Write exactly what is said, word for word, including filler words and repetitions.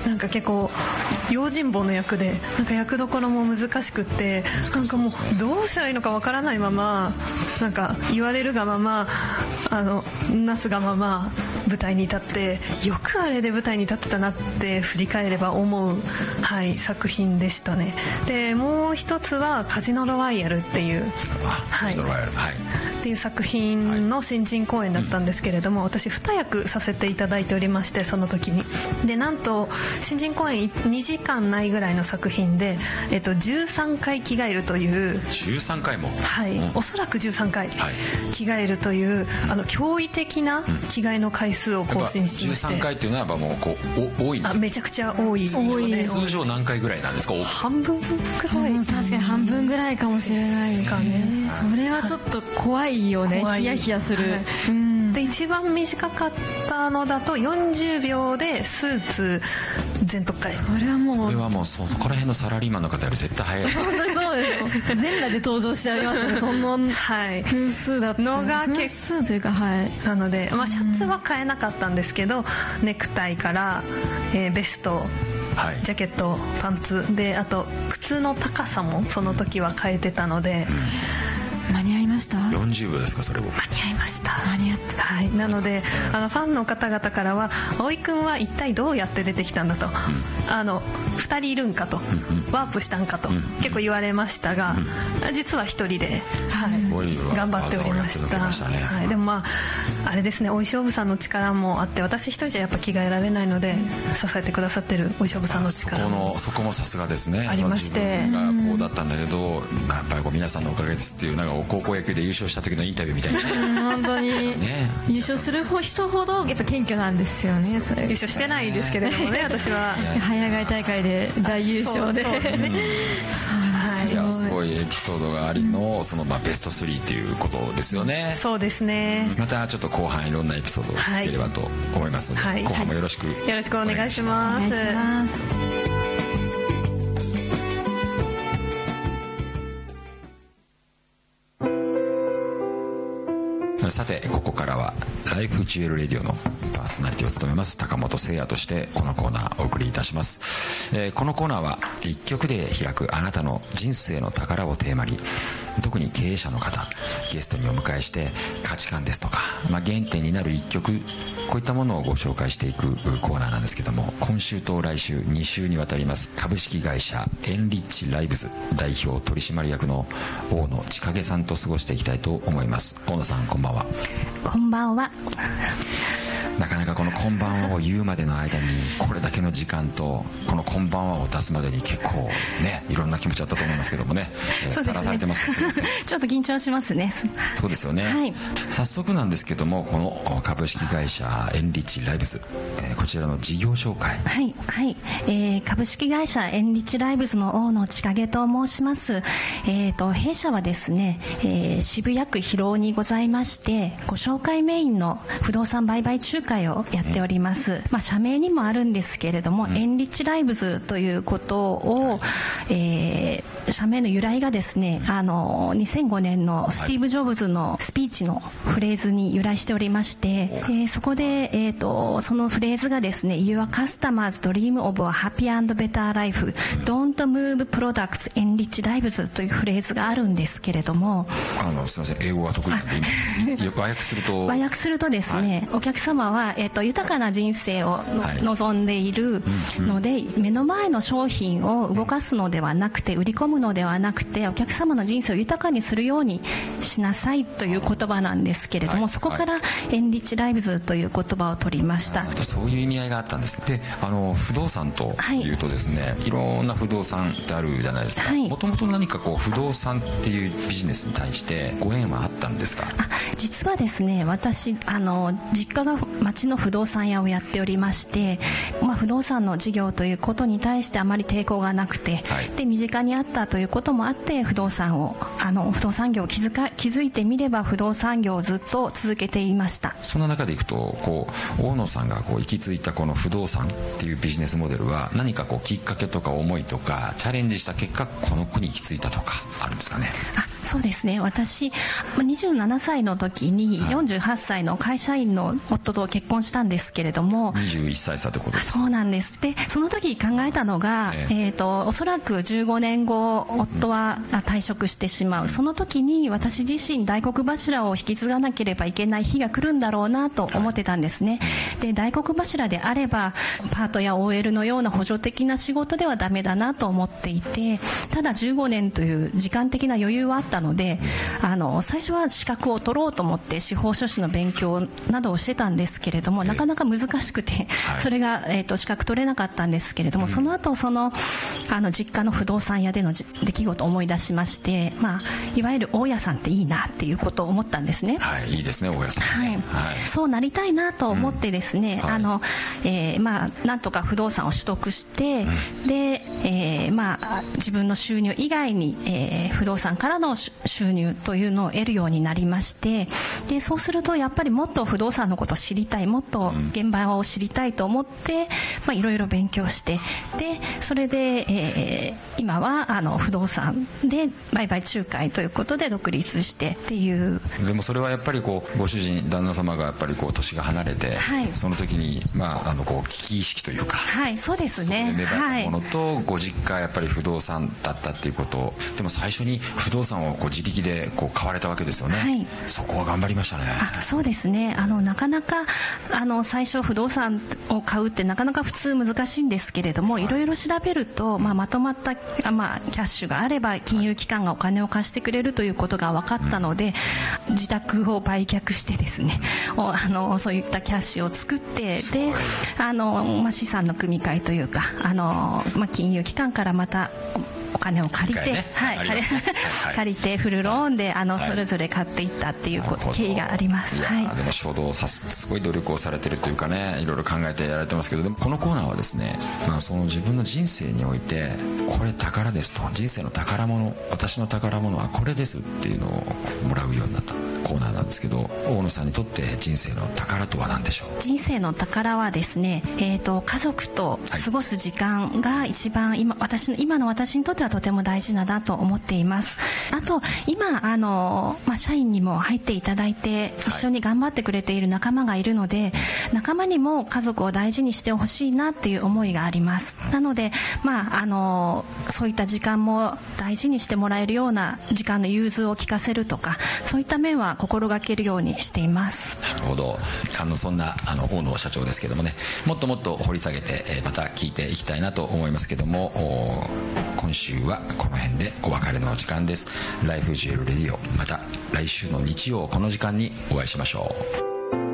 なんか結構用心棒の役で、なんか役どころも難しくって、なんかもうどうしたらいいのかわからないまま、なんか言われるがまま、あのなすがまま舞台に立って、よくあれで舞台に立ってたなって振り返れば思う、はい、作品でしたね。でもう一つはカジノロワイヤルっていう、はい、っていう作品の新人公演だったんですけれども、私に役させていただいておりまして、その時にでなんと新人公演にじかんないぐらいの作品で、えっと、じゅうさんかい着替えるという、 じゅうさんかいも、 はい、うん、おそらくじゅうさんかい着替えるという、はい、あの驚異的な着替えの回数を更新しまして、 じゅうさんかいっていうのはやっぱもうこうお多いんですか？ あ、めちゃくちゃ多い。多い。 通常何回ぐらいなんですか？ 半分ぐらい。 確かに半分ぐらいかもしれないですかね。それはちょっと怖いよね。ヒヤヒヤする、はい、 うん、で一番短かったのだとよんじゅうびょうでスーツ全特会。 それはもうそれはもうそこら辺のサラリーマンの方より絶対早い。 本当にそうですよ。全裸で登場しちゃいますね。その分数だったのが結数というか、はい、 なので、まあ、シャツは買えなかったんですけど、ネクタイから、えー、ベスト、はい、ジャケット、パンツで、あと靴の高さもその時は変えてたので、 うん、間に合いました？ よんじゅうびょうですか？それも間に合いました。 間に合った、 はい、なのであのファンの方々からは、葵くんは一体どうやって出てきたんだと、うん、あのふたりいるんかと、うんうん、ワープしたんかと、うん、結構言われましたが、うん、実はひとりで、はい、頑張っておりました。ね、はい、でもまああれですね、お衣装部さんの力もあって、私一人じゃやっぱ着替えられないので、支えてくださってるお衣装部さんの力も、 そこのそこもさすがですね。 ありまして、 自分がこうだったんだけど、やっぱりこう皆さんのおかげですっていう、なんか高校野球で優勝した時のインタビューみたいな。 本当に、ね、優勝する人ほどやっぱ謙虚なんですよね。それ優勝してないですけれどもね、私は早替え大会で大優勝で、 いや、すごいエピソードがありの、そのまあベストスリーっていうことですよね。 そうですね。 またちょっと後半いろんなエピソードを聞ければと思いますので、はい、後半もよろしく、はい、 よろしくお願いします。お願いします。 さて、ここからはライフジュエルレディオのパーソナリティを務めます高本誠也としてこのコーナーをお送りいたします。えー、このコーナーは一曲で開くあなたの人生の宝をテーマに、特に経営者の方ゲストにお迎えして価値観ですとか、まあ、原点になる一曲、こういったものをご紹介していくコーナーなんですけども、今週と来週に週にわたります株式会社エンリッチライブズ代表取締役の大野千景さんと過ごしていきたいと思います。大野さん、こんばんは。 こんばんは。 なかなかこのこんばんはを言うまでの間にこれだけの時間と、このこんばんはを出すまでに結構ね、いろんな気持ちあったと思いますけどもね、 そうですね、さらされてます。すいません。ちょっと緊張しますね。 そうですよね、はい、早速なんですけども、この株式会社エンリッチライブズ、えー、こちらの事業紹介。 はい、はい、えー、株式会社エンリッチライブズの大野千景と申します。えーと、弊社はですね、えー、渋谷区広尾にございまして、ご紹介メインの不動産売買仲介をやっております、うん、まあ、社名にもあるんですけれども、うん、エンリッチライブズということを、えー、社名の由来がですね、あのにせんごねんのスティーブ・ジョブズのスピーチのフレーズに由来しておりまして、はい、でそこで、えーと、そのフレーズがですね、 Your customers dream of a happy and better life don't move products enrich lives というフレーズがあるんですけれども、 あのすみません、英語は得意なんで和訳すると和訳するとですね、はい、お客様は、えーと、豊かな人生を、はい、望んでいるので、うんうん、目の前の商品を動かすのではなくて、売り込むのではなくて、お客様の人生を豊かにするようにしなさいという言葉なんですけれども、はい、そこから、はい、エンリッチライブズという言葉を取りました。 そういう意味合いがあったんです。で、あの不動産というとですね、はい、いろんな不動産ってあるじゃないですか。もともと何かこう不動産っていうビジネスに対してご縁はあったんですか？ あ、実はですね、私あの実家が町の不動産屋をやっておりまして、まあ、不動産の事業ということに対してあまり抵抗がなくて、はい、で身近にあったということもあって、不動産をあの不動産業を気づか気づいてみれば不動産業をずっと続けていました。 その中でいくと、こう大野さんがこう行き着いたこの不動産っていうビジネスモデルは、何かこうきっかけとか思いとかチャレンジした結果、この子に行き着いたとかあるんですかね？ あ、 そうですね、私にじゅうななさいの時によんじゅうはっさいの会社員の夫と結婚したんですけれども、 にじゅういっさい差ってことですか？ そうなんです。でその時考えたのが、えーえー、とおそらくじゅうごねんご夫は退職してしまう、うん、その時に私自身大黒柱を引き継がなければいけない日が来るんだろうなと思ってたんですね、はい、で大黒柱であればパートや オーエル のような補助的な仕事ではダメだなと思っていて、ただじゅうごねんという時間的な余裕はあったので、あの最初は資格を取ろうと思って司法書士の勉強などをしてたんですけれども、なかなか難しくて、はい、それが、えー、と資格取れなかったんですけれども、うん、その後そのあの実家の不動産屋での出来事を思い出しまして、まあ、いわゆる大家さんっていいなっていうことを思ったんですね。 はい、いいですね、大家さん、はいはい、 そうなりたいなと思ってですね、うん、はい、あのえーまあ、なんとか不動産を取得して、うん、で、えーまあ、自分の収入以外に、えー、不動産からの収入というのを得るようになりまして、でそうするとやっぱりもっと不動産のことを知りたい、もっと現場を知りたいと思って、まあ、いろいろ勉強して、でそれで、えー、今はあの不動産で売買仲介ということで独立してっていう。 でもそれはやっぱりこうご主人旦那様がやっぱりこう年が離れて、はい、その時に、まあ、あのこう危機意識というか、 はい、そうですね、 芽生えたものと、はい、ご実家やっぱり不動産だったっていうこと、でも最初に不動産をこう自力でこう買われたわけですよね、はい、そこは頑張りましたね。 あ、そうですね、あのなかなかあの最初不動産を買うってなかなか普通難しいんですけれども、はい、いろいろ調べると、まあ、まとまった、まあ、キャッシュがあれば金融機関がお金を貸してくれるということが分かったので、うん、自宅を売却してですね、あのそういったキャッシュを作って、であの、まあ、資産の組み替えというか、あの、まあ、金融機関からまたお金を借りて、ね、はい、借り、借りてフルローンであの、はい、それぞれ買っていったっていう経緯があります。 いや、 はい、 でも衝動さすすごい努力をされてるというかね、いろいろ考えてやられてますけど、でもこのコーナーはですね、まあ、その自分の人生においてこれ宝ですと、人生の宝物、私の宝物はこれですっていうのをもらうようになったコーナーなんですけど、大野さんにとって人生の宝とは何でしょう？ 人生の宝はですね、えーと、家族と過ごす時間が一番今、私の今の私にとってはとても大事だなと思っています。あと今あの、まあ、社員にも入っていただいて一緒に頑張ってくれている仲間がいるので、仲間にも家族を大事にしてほしいなっていう思いがあります。なので、まあ、あのそういった時間も大事にしてもらえるような時間の融通を聞かせるとか、そういった面は心がけるようにしています。 なるほど。あのそんなあの大野社長ですけどもね、もっともっと掘り下げて、えー、また聞いていきたいなと思いますけども、今週はこの辺でお別れの時間です。ライフジュエルレディオ、また来週の日曜この時間にお会いしましょう。